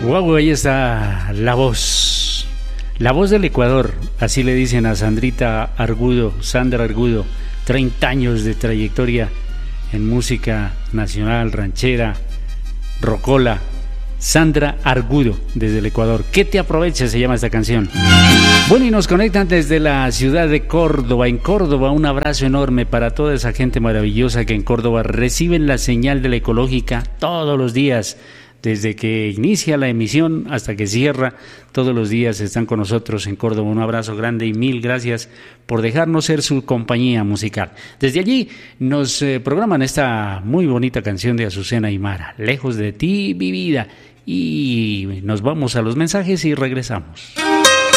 Wow, ahí está la voz del Ecuador, así le dicen a Sandra Argudo, 30 años de trayectoria en música nacional, ranchera, rocola. Sandra Argudo, desde el Ecuador. ¿Qué te aprovecha? Se llama esta canción. Bueno, y nos conectan desde la ciudad de Córdoba. En Córdoba, un abrazo enorme para toda esa gente maravillosa que en Córdoba reciben la señal de la ecológica todos los días. Desde que inicia la emisión hasta que cierra, todos los días están con nosotros en Córdoba. Un abrazo grande y mil gracias por dejarnos ser su compañía musical. Desde allí nos programan esta muy bonita canción de Azucena y Mara, Lejos de ti, mi vida. Y nos vamos a los mensajes y regresamos.